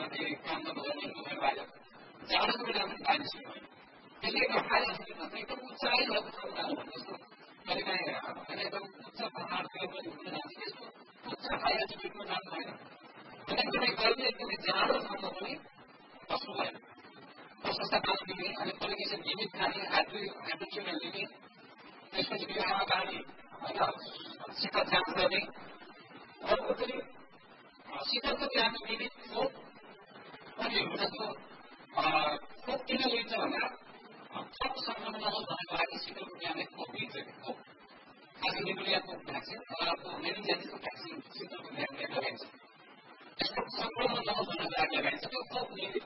गर्दाखेरि काम नगर्ने उमेर बाहिर जाडोको बेलामा पनि पानी छिर्यो त्यसले एकदम हाई अल्टिट्युडमा चाहिँ एकदम उचाइहरूको ठाउँमा हो जस्तो कहिलेकाहीँ होइन एकदम उच्च पहाडतिर पनि घुम्न जान्छ त्यसको उच्च हाई अल्टिट्युडमा जानु भएन कहिले कहिले एकदमै जाडो ठाउँमा पनि बस्नु भएन प्रशस्त पानी दिने अनि कहिले लिमिट खाने एल्टिट्युडल लिमिट त्यसपछि फेरि हावापानी होइन शीतल जाँच गर्ने अर्को फेरि शीतलको त्यहाँको लिमिट खोप अनि जस्तो खोप किन लिन्छ भन्दा थप सङ्क्रमण नहोस् भन्नको लागि शीतलको त्यहाँले खोप लिन्छ खोप खासै निमोनिया खोप भ्याक्सिन अर्को मेनिन्जाइटिसको भ्याक्सिन शीतलको त्यहाँले लगाइन्छ यस्तो सङ्क्रमण नहोस् भन्नको लागि लगाइन्छ त्यो खोप लिमिट